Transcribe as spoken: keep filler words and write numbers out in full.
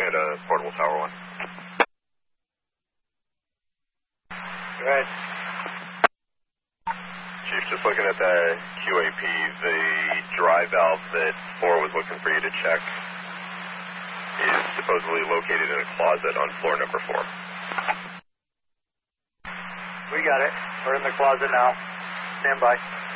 to Portable Tower one. Go ahead. Chief, just looking at the Q A P, the dry valve that four was looking for you to check is supposedly located in a closet on floor number four. We got it. We're in the closet now. Stand by.